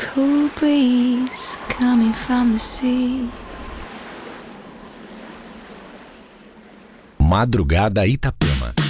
cool breeze coming from the sea. Madrugada Itapema.